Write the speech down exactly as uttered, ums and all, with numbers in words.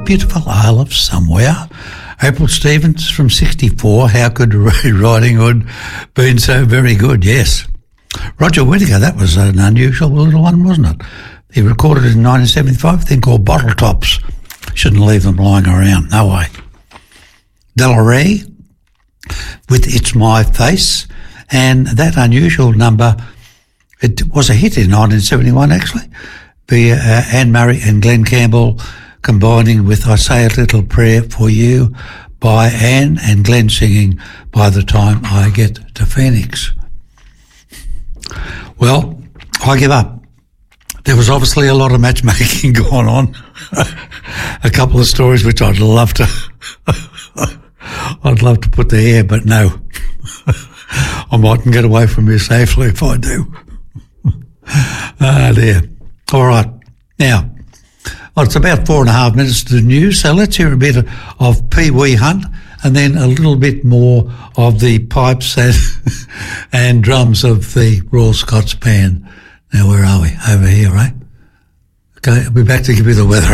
beautiful Isle of Somewhere. April Stevens from sixty-four, How Could Riding Hood Been So Very Good? Yes. Roger Whittaker, that was an unusual little one, wasn't it? He recorded it in nineteen seventy-five, a thing called Bottle Tops. Shouldn't leave them lying around, no way. Delaree with It's My Face, and that unusual number, it was a hit in nineteen seventy-one actually, be uh, Anne Murray and Glenn Campbell combining with I Say a Little Prayer for You by Anne and Glenn singing By the Time I Get to Phoenix. Well, I give up. There was obviously a lot of matchmaking going on. A couple of stories which I'd love to I'd love to put to air, but no. I mightn't get away from you safely if I do. Ah, dear. All right. Now, well, it's about four and a half minutes to the news, so let's hear a bit of Pee Wee Hunt and then a little bit more of the pipes and, and drums of the Royal Scots Band. Now, where are we? Over here, right? Okay, I'll be back to give you the weather